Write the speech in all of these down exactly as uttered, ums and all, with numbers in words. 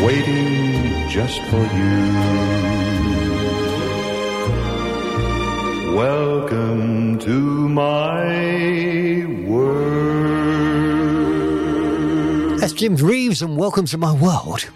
waiting just for you. Welcome to my world. That's Jim Reeves and Welcome to My World.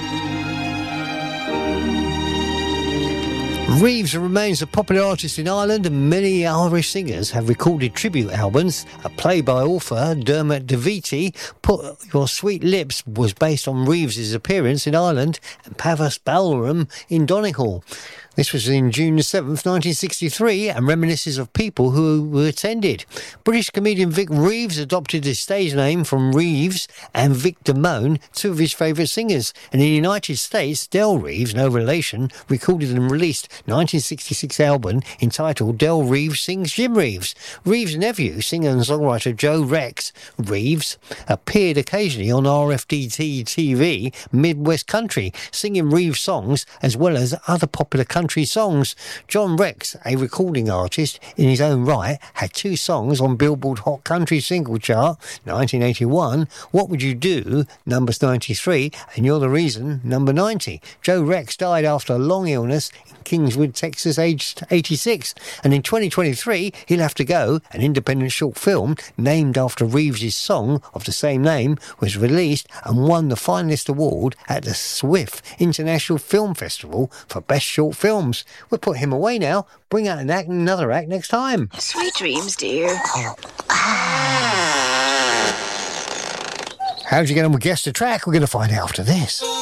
Reeves remains a popular artist in Ireland, and many Irish singers have recorded tribute albums. A play by author Dermot DeVitti, Put Your Sweet Lips, was based on Reeves' appearance in Ireland and Pavas Ballroom in Donegal. This was in June the seventh, nineteen sixty-three, and reminisces of people who attended. British comedian Vic Reeves adopted his stage name from Reeves and Vic Damone, two of his favourite singers. And in the United States, Del Reeves, no relation, recorded and released nineteen sixty-six album entitled Del Reeves Sings Jim Reeves. Reeves' nephew, singer and songwriter Joe Rex Reeves, appeared occasionally on R F D T T V Midwest Country, singing Reeves songs as well as other popular country songs. John Rex, a recording artist in his own right, had two songs on Billboard Hot Country Single Chart, nineteen eighty-one, What Would You Do, number ninety-three, and You're the Reason, number ninety. Joe Rex died after a long illness in Kingswood, Texas, aged eighty-six, and in twenty twenty-three, He'll Have to Go, an independent short film named after Reeves' song of the same name, was released and won the finalist award at the Swift International Film Festival for Best Short Film. We'll put him away now. Bring out an act, another act next time. Sweet dreams, dear. How'd you get on with Guess the Track? We're going to find out after this.